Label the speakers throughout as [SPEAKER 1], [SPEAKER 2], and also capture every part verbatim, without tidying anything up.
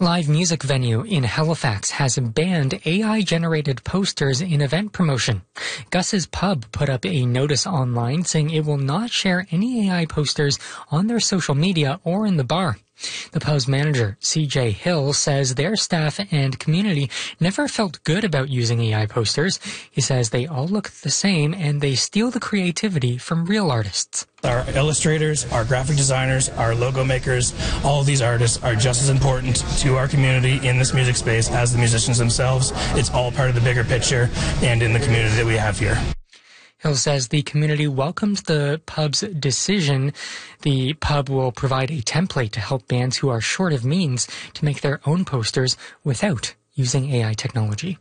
[SPEAKER 1] Live music venue in Halifax has banned A I-generated posters in event promotion. Gus's Pub put up a notice online saying it will not share any A I posters on their social media or in the bar. The pub's manager, C J Hill, says their staff and community never felt good about using A I posters. He says they all look the same and they steal the creativity from real artists.
[SPEAKER 2] Our illustrators, our graphic designers, our logo makers, all of these artists are just as important to our community in this music space as the musicians themselves. It's all part of the bigger picture and in the community that we have here.
[SPEAKER 1] Hill says the community welcomes the pub's decision. The pub will provide a template to help bands who are short of means to make their own posters without using A I technology.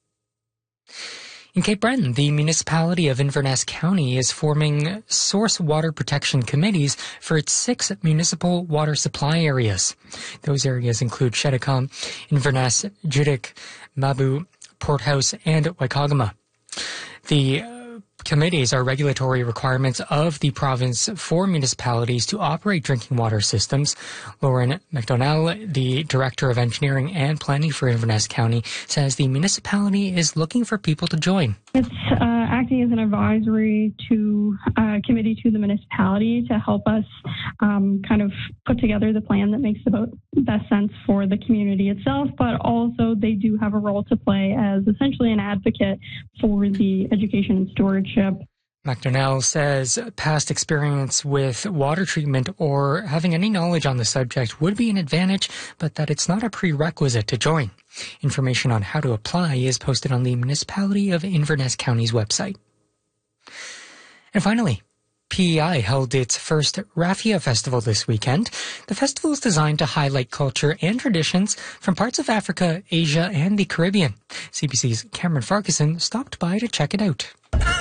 [SPEAKER 1] In Cape Breton, the municipality of Inverness County is forming source water protection committees for its six municipal water supply areas. Those areas include Cheticamp, Inverness, Judique, Mabu, Porthouse, and Waikagama. The committees are regulatory requirements of the province for municipalities to operate drinking water systems. Lauren McDonnell, the Director of Engineering and Planning for Inverness County, says the municipality is looking for people to join.
[SPEAKER 3] It's uh, acting as an advisory to uh, committee to the municipality to help us um, kind of put together the plan that makes the best sense for the community itself, but also they do have a role to play as essentially an advocate for the education and stewardship.
[SPEAKER 1] McDonnell says past experience with water treatment or having any knowledge on the subject would be an advantage, but that it's not a prerequisite to join. Information on how to apply is posted on the Municipality of Inverness County's website. And finally, P E I held its first Raffia Festival this weekend. The festival is designed to highlight culture and traditions from parts of Africa, Asia, and the Caribbean. C B C's Cameron Farquharson stopped by to check it out.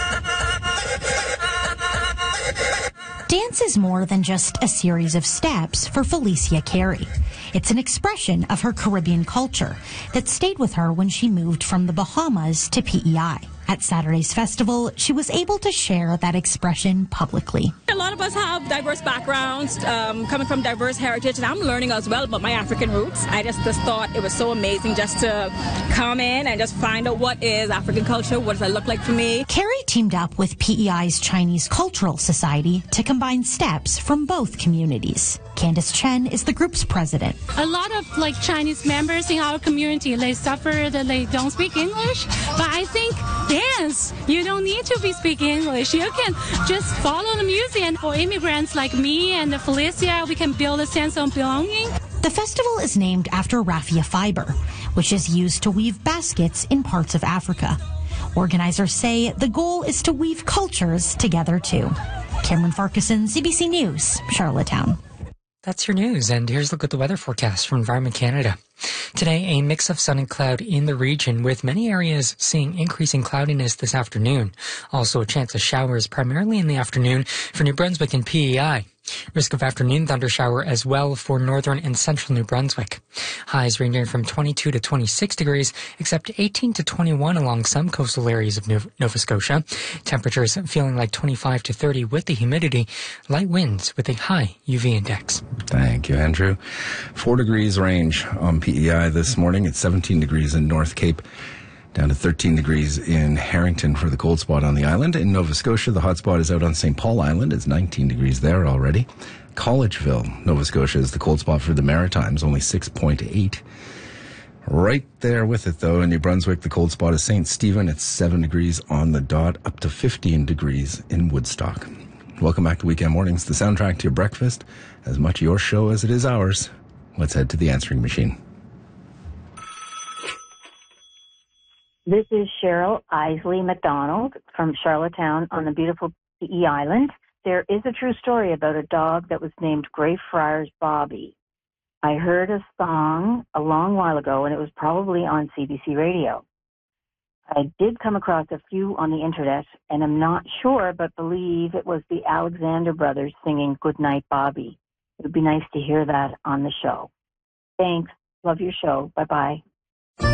[SPEAKER 4] Dance is more than just a series of steps for Felicia Carey. It's an expression of her Caribbean culture that stayed with her when she moved from the Bahamas to P E I. At Saturday's festival, she was able to share that expression publicly.
[SPEAKER 5] A lot of us have diverse backgrounds, um, coming from diverse heritage, and I'm learning as well about my African roots. I just, just thought it was so amazing just to come in and just find out what is African culture, what does it look like for me.
[SPEAKER 4] Carey teamed up with P E I's Chinese Cultural Society to combine steps from both communities. Candice Chen is the group's president.
[SPEAKER 6] A lot of like Chinese members in our community, they suffer that they don't speak English, but I think dance, you don't need to be speaking English. You can just follow the music, and for immigrants like me and Felicia, we can build a sense of belonging.
[SPEAKER 4] The festival is named after raffia fiber, which is used to weave baskets in parts of Africa. Organizers say the goal is to weave cultures together too. Cameron Farquharson, C B C News, Charlottetown.
[SPEAKER 1] That's your news, and here's a look at the weather forecast from Environment Canada. Today, a mix of sun and cloud in the region, with many areas seeing increasing cloudiness this afternoon. Also, a chance of showers primarily in the afternoon for New Brunswick and P E I. Risk of afternoon thundershower as well for northern and central New Brunswick. Highs ranging from twenty-two to twenty-six degrees, except eighteen to twenty-one along some coastal areas of Nova Scotia. Temperatures feeling like twenty-five to thirty with the humidity. Light winds with a high U V index.
[SPEAKER 7] Thank you, Andrew. Four degrees range on P E I this morning. It's seventeen degrees in North Cape. Down to thirteen degrees in Harrington for the cold spot on the island. In Nova Scotia, the hot spot is out on Saint Paul Island. It's nineteen degrees there already. Collegeville, Nova Scotia, is the cold spot for the Maritimes, only six point eight. Right there with it, though, in New Brunswick, the cold spot is Saint Stephen. It's seven degrees on the dot, up to fifteen degrees in Woodstock. Welcome back to Weekend Mornings, the soundtrack to your breakfast. As much your show as it is ours. Let's head to the answering machine.
[SPEAKER 8] This is Cheryl Isley McDonald from Charlottetown on the beautiful P E Island. There is a true story about a dog that was named Greyfriars Bobby. I heard a song a long while ago, and it was probably on C B C radio. I did come across a few on the internet, and I'm not sure, but believe it was the Alexander Brothers singing Goodnight Bobby. It would be nice to hear that on the show. Thanks. Love your show. Bye-bye.